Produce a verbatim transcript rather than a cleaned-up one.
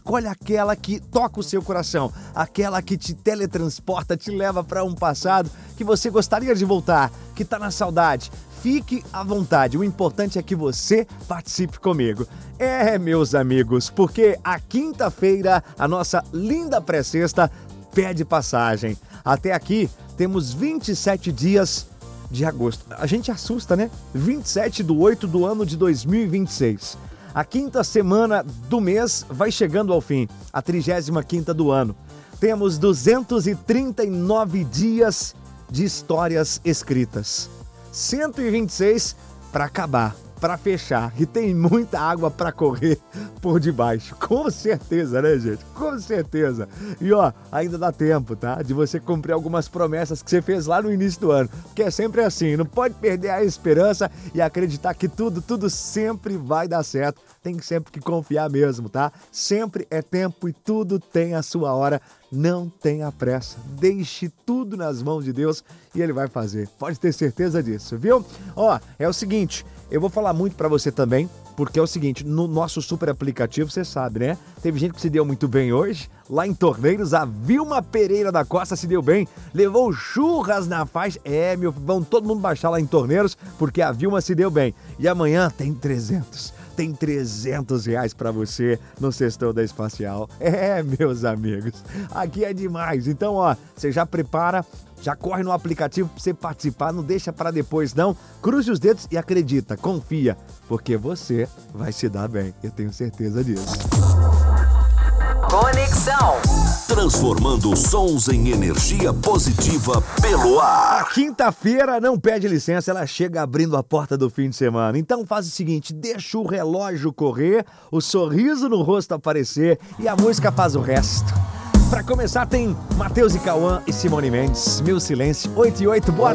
escolhe aquela que toca o seu coração, aquela que te teletransporta, te leva para um passado que você gostaria de voltar, que tá na saudade. Fique à vontade, o importante é que você participe comigo. É, meus amigos, porque a quinta-feira, a nossa linda pré-sexta, pede passagem. Até aqui, temos vinte e sete dias de agosto. A gente assusta, né? vinte e sete de oito do ano de dois mil e vinte e seis. A quinta semana do mês vai chegando ao fim, a trigésima quinta do ano. Temos duzentos e trinta e nove dias de histórias escritas. cento e vinte e seis para acabar, para fechar. E tem muita água para correr por debaixo. Com certeza, né, gente? Com certeza. E ó, ainda dá tempo, tá? De você cumprir algumas promessas que você fez lá no início do ano. Porque é sempre assim, não pode perder a esperança e acreditar que tudo, tudo sempre vai dar certo. Tem sempre que confiar mesmo, tá? Sempre é tempo e tudo tem a sua hora. Não tenha pressa. Deixe tudo nas mãos de Deus e Ele vai fazer. Pode ter certeza disso, viu? Ó, é o seguinte, eu vou falar muito pra você também, porque é o seguinte, no nosso super aplicativo, você sabe, né? Teve gente que se deu muito bem hoje. Lá em Torneiros, a Vilma Pereira da Costa se deu bem. Levou churras na faixa. É, meu, vão todo mundo baixar lá em Torneiros, porque a Vilma se deu bem. E amanhã tem trezentos. Tem trezentos reais pra você no Sextou da Espacial. É, meus amigos, aqui é demais. Então, ó, você já prepara, já corre no aplicativo pra você participar, não deixa pra depois não. Cruze os dedos e acredita, confia, porque você vai se dar bem. Eu tenho certeza disso. Conexão. Transformando sons em energia positiva pelo ar. A quinta-feira não pede licença, ela chega abrindo a porta do fim de semana. Então faz o seguinte, deixa o relógio correr, o sorriso no rosto aparecer e a música faz o resto. Pra começar tem Matheus e Cauã e Simone Mendes, Meu Silêncio, oito e oito, boa